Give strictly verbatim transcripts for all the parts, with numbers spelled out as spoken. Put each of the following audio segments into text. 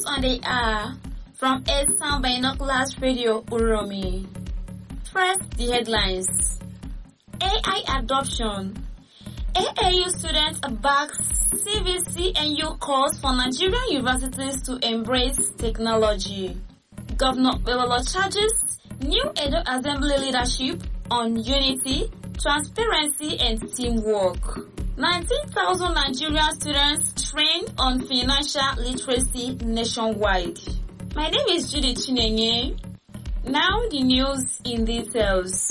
News on the hour from Eastern Binoculars Radio Uromi. First, the headlines. A I adoption. A A U students backs C V C N U calls for Nigerian universities to embrace technology. Governor Belolo charges new Edo Assembly leadership on unity, transparency and teamwork. nineteen thousand Nigerian students trained on financial literacy nationwide. My name is Judy Chinenye. Now the news in details.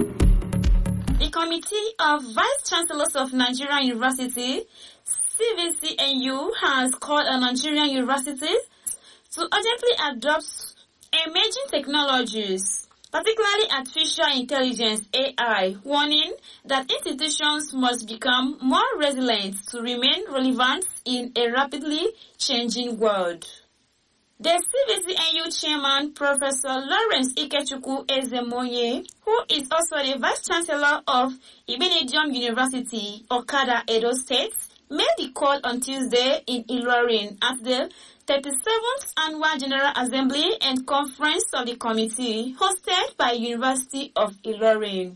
The Committee of Vice Chancellors of Nigerian University, C V C N U, has called on Nigerian universities to urgently adopt emerging technologies, particularly artificial intelligence (A I), warning that institutions must become more resilient to remain relevant in a rapidly changing world. The C V C N U chairman, Professor Lawrence Ikechukwu Ezemonye, who is also the Vice Chancellor of Ibenedium University, Okada, Edo State, made the call on Tuesday in Ilorin at the thirty-seventh Annual General Assembly and Conference of the Committee hosted by University of Ilorin.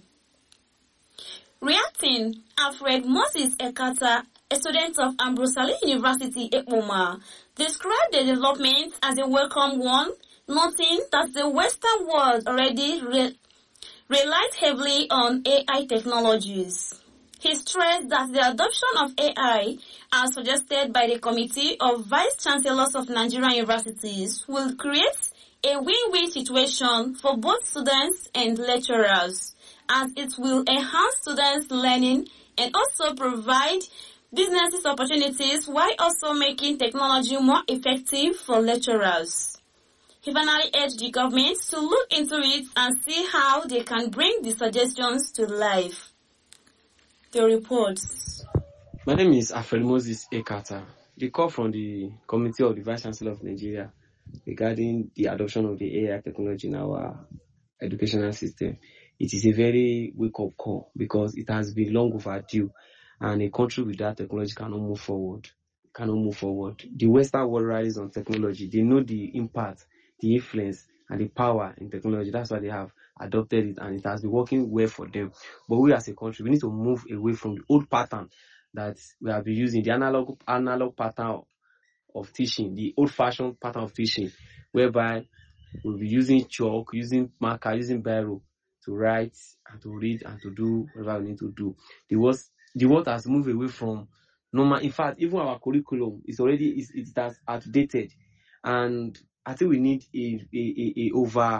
Reacting, Alfred Moses Ekata, a student of Ambrose Ali University, Ekpoma, described the development as a welcome one, noting that the Western world already re- relies heavily on A I technologies. He stressed that the adoption of A I, as suggested by the Committee of Vice Chancellors of Nigerian Universities, will create a win-win situation for both students and lecturers, as it will enhance students' learning and also provide businesses opportunities while also making technology more effective for lecturers. He finally urged the government to look into it and see how they can bring the suggestions to life. The reports. My name is Alfred Moses Ekata. The call from the Committee of the Vice Chancellor of Nigeria regarding the adoption of the A I technology in our educational system. It is a very wake-up call because it has been long overdue, and a country without technology cannot move forward. Cannot move forward. The Western world relies on technology. They know the impact, the influence, and the power in technology. That's why they have adopted it, and it has been working well for them. But we as a country, we need to move away from the old pattern that we have been using, the analog analog pattern of teaching, the old-fashioned pattern of teaching, whereby we'll be using chalk, using marker, using biro to write and to read and to do whatever we need to do. The world, the world has moved away from normal. In fact, even our curriculum is already is it has outdated, and I think we need a a, a, a over